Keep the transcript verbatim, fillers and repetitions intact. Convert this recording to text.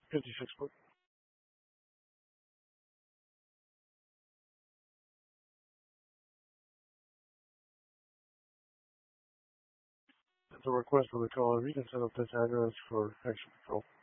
fifty-six foot. It's a request for the caller. You can set up this address for action control.